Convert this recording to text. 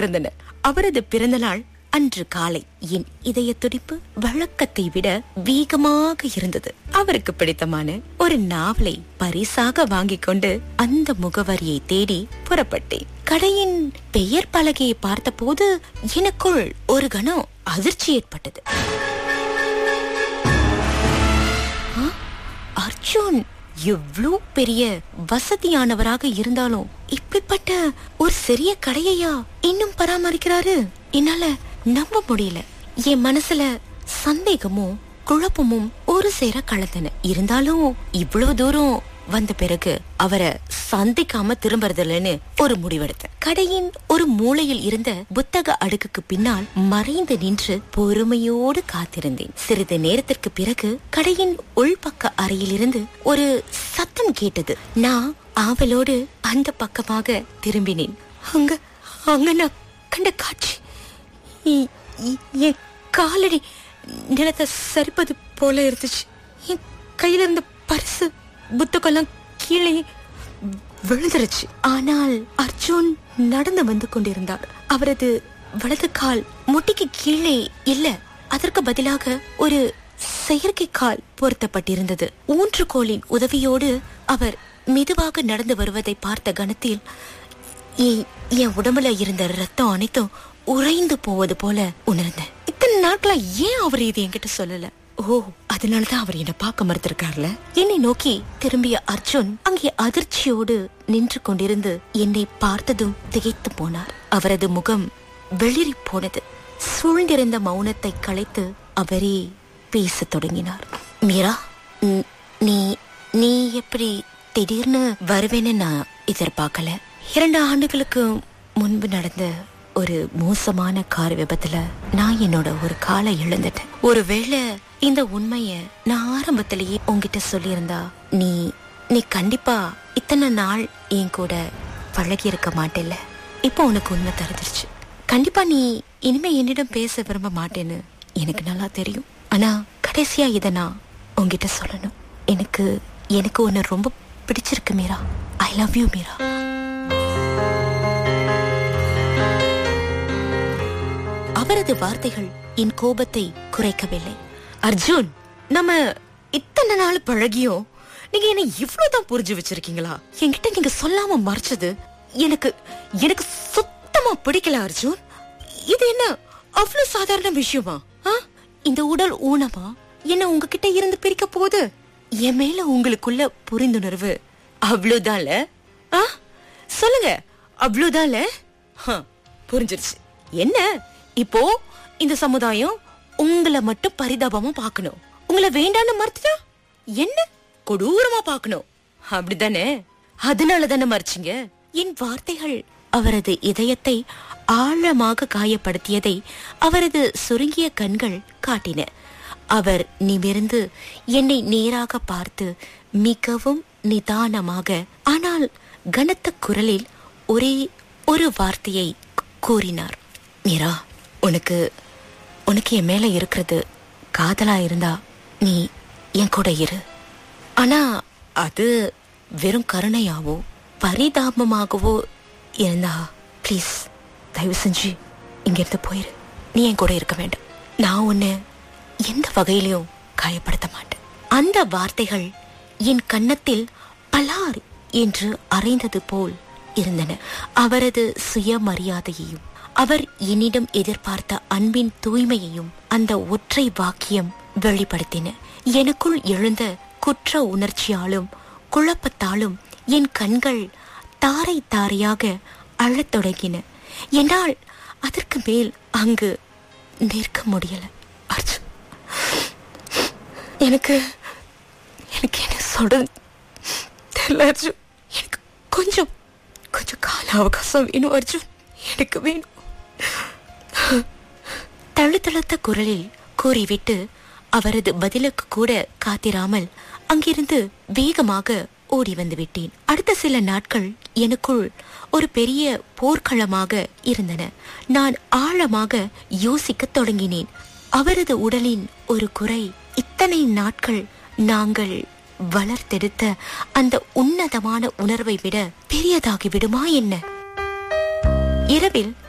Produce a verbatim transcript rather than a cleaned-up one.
காத்திருந்தன. அவரது பிறந்த நாள் அன்று காலை. என் இதய துடிப்பு வழக்கத்தை விட வேகமாக இருந்தது. அவருக்கு பிடித்தமான ஒரு நாவலை பரிசாக வாங்கிக் கொண்டு அந்த முகவரியை தேடி புறப்பட்டேன். கடையின் பெயர் பலகையை பார்த்த போது எனக்குள் ஒரு கணம் அதிர்ச்சி ஏற்பட்டது. அர்ஜுன் எவ்வளவு பெரிய வசதியானவராக இருந்தாலும் இப்படிப்பட்ட ஒரு சிறிய கடையையா இன்னும் பராமரிக்கிறாரு? என்னால நம்ப முடியல. என் மனசுல சந்தேகமும் குழப்பமும் ஒரு சேர கலந்தன. இருந்தாலும் இவ்வளவு தூரம் வந்த பிறகு அவரை சந்திக்காம திரும்புறதில்லன்னு ஒரு முடிவெடுத்தேன். கடையின் ஒரு மூலையில் இருந்த புத்தக அடுக்குக்கு பின்னால் மறைந்து நின்று பொறுமையோடு காத்திருந்தேன். சிறிது நேரத்திற்கு பிறகு கடையின் உள்பக்க அறையிலிருந்து ஒரு சத்தம் கேட்டது. நான் ஆவலோடு அந்த பக்கமாக திரும்பினேன். அங்க அங்க நான் கண்ட காட்சி என் காலடி நிலத்தை சரிப்பது போல இருந்துச்சு. என் கையில இருந்த பரிசு புத்தகெல்லாம் கீழே விழுந்துருச்சு. ஆனால் அர்ஜுன் நடந்து வந்து கொண்டிருந்தார். அவரது வலது கால் முட்டிக்கு கீழே இல்ல, அதற்கு பதிலாக ஒரு செயற்கை கால் பொருத்தப்பட்டிருந்தது. ஊன்றுகோலின் உதவியோடு அவர் மெதுவாக நடந்து வருவதை பார்த்த கணத்தில் என் உடம்புல இருந்த ரத்தம் அனைத்தும் உறைந்து போவது போல உணர்ந்தேன். இத்தனை நாட்களா ஏன் அவர் இது என்கிட்ட சொல்லல? ஓ, அதனாலதான் அவர் என்ன பார்க்க மறுத்திருக்காருல. என்னை நோக்கி திரும்பிய அர்ஜுன் அங்கே அதிர்ச்சியோடு நின்று கொண்டிருந்து என்னை பார்த்ததும் திகைத்து போனார். அவரது முகம் வெளிரி போனது. சூழ்ந்திருந்த மௌனத்தை கலைத்து அவரே பேச தொடங்கினார். மீரா, நீ நீ எப்படி திடீர்னு வருவேன்னு நான் எதிர்பார்க்கல. இரண்டு ஆண்டுகளுக்கு முன்பு நடந்த ஒரு மோசமான கார் விபத்துல நான் என்னோட ஒரு காலை இழந்துட்டேன். ஒருவேளை இந்த உண்மைய நான் ஆரம்பத்திலேயே உன்கிட்ட சொல்லியிருந்தா நீ நீ கண்டிப்பா இத்தனை நாள் என் கூட பழகி இருக்க மாட்டேல்ல. இப்போ உனக்கு உண்மை தெரிஞ்சிருச்சு. கண்டிப்பா நீ இனிமே என்னிடம் பேச விரும்ப மாட்டேன்னு எனக்கு நல்லா தெரியும். ஆனா கடைசியா இத நான் உன்கிட்ட சொல்லணும். எனக்கு எனக்கு உன்னை ரொம்ப பிடிச்சிருக்கு Meera. I love you Meera. அவரது வார்த்தைகள் என் கோபத்தை குறைக்கவில்லை. அர்ஜுன், நம்ம இத்தனை நாள் பழகியும் நீங்க என்ன இவ்வளவுதான் புரிஞ்சு வச்சிருக்கீங்களா? என்கிட்ட நீங்க சொல்லாம மறைச்சது எனக்கு எனக்கு சுத்தமா பிடிக்கல அர்ஜுன். இது என்ன அவ்வளவு சாதாரண விஷயமா? இந்த உடல் ஊனமா என்ன உங்ககிட்ட இருந்து பிரிக்க போகுது? என் மேல உங்களுக்குள்ள புரிந்துணர்வு அவ்வளவுதான்ல? சொல்லுங்க, அவ்வளவுதான்ல? புரிஞ்சிருச்சு. என்ன இப்போ இந்த சமுதாயம் உங்களை மட்டும் பரிதாபமா பாக்கணும், உங்களை வேண்டான்னு மறுத்துட்டா என்ன கொடூரமா பாக்கணும், அப்படித்தானே? அதனால தானே மறைச்சிங்க? என் வார்த்தைகள் அவரது இதயத்தை ஆழமாக காயப்படுத்தியதை அவரது சுருங்கிய கண்கள் காட்டின. அவர் நிமிர்ந்து என்னை நேராக பார்த்து மிகவும் நிதானமாக ஆனால் கனத்த குரலில் ஒரே ஒரு வார்த்தையை கூறினார். மீரா, உனக்கு உனக்கு என் மேல இருக்கிறது காதலா இருந்தா நீ என் கூட இரு. ஆனா அது வெறும் கருணையாவோ பரிதாபமாகவோ இருந்தா ப்ளீஸ் தயவு செஞ்சு இங்க இருந்து போயிரு. நீ என் கூட இருக்க வேண்டாம். நான் உன்னை எந்த வகையிலையும் காயப்படுத்த மாட்டேன். அந்த வார்த்தைகள் என் கன்னத்தில் பலார் என்று அறைந்தது போல் இருந்தன. அவரது சுயமரியாதையையும் அவர் என்னிடம் எதிர்பார்த்த அன்பின் தூய்மையையும் அந்த ஒற்றை வாக்கியம் வெளிப்படுத்தின. எனக்குள் எழுந்த குற்ற உணர்ச்சியாலும் குழப்பத்தாலும் என் கண்கள் தாரை தாரையாக அழத் தொடங்கின. என்னால் அதற்கு மேல் அங்கு நிற்க முடியல. அர்ஜுன், எனக்கு எனக்கு என்ன சொல்றது தெரியல அர்ஜுன். எனக்கு கொஞ்சம் கொஞ்சம் கால அவகாசம் வேணும் அர்ஜுன், எனக்கு வேணும். தழுத்தழுத்த குரலில் கூறிவிட்டு அவரது பதிலுக்கு கூட காத்திராமல் அங்கிருந்து வேகமாக ஓடி வந்து விட்டேன். அடுத்த சில நாட்கள் எனக்குள் ஒரு பெரிய போர்க்களமாக இருந்தன. நான் ஆழமாக யோசிக்க தொடங்கினேன். அவரது உடலின் ஒரு குறை இத்தனை நாட்கள் நாங்கள் வளர்த்தெடுத்த அந்த உன்னதமான உணர்வை விட பெரியதாகி விடுமா என்ன? இரவில்